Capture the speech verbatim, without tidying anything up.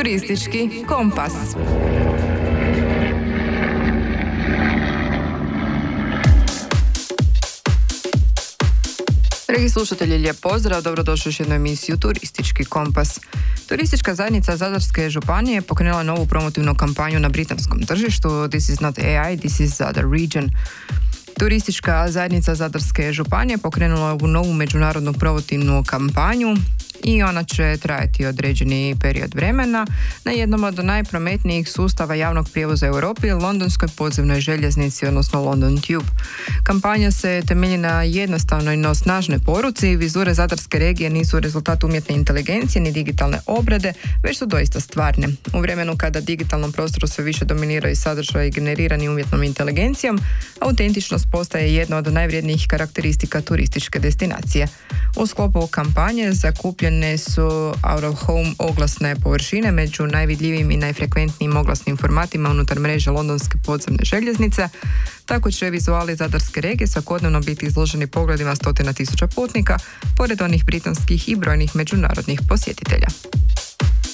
Turistički kompas. Dragi slušatelji, lijep pozdrav, dobrodošli u još jednu emisiju Turistički kompas. Turistička zajednica Zadarske županije pokrenula novu promotivnu kampanju na britanskom tržištu This is not A I, this is Zadar region. Turistička zajednica Zadarske županije pokrenula ovu novu međunarodnu promotivnu kampanju i ona će trajati određeni period vremena na jednom od najprometnijih sustava javnog prijevoza u Europi, londonskoj podzemnoj željeznici, odnosno London Tube. Kampanja se temelji na jednostavnoj no snažnoj poruci. Vizure Zadarske regije nisu rezultat umjetne inteligencije ni digitalne obrade, već su doista stvarne. U vremenu kada digitalnom prostoru sve više dominiraju sadržaji generirani umjetnom inteligencijom, autentičnost postaje jedna od najvrijednijih karakteristika turističke destinacije. U sklopu kampanje zakupljene su out of home oglasne površine među najvidljivijim i najfrekventnijim oglasnim formatima unutar mreže londonske podzemne željeznice. Tako će vizuali Zadarske regije svakodnevno biti izloženi pogledima stotina tisuća putnika, pored onih britanskih i brojnih međunarodnih posjetitelja.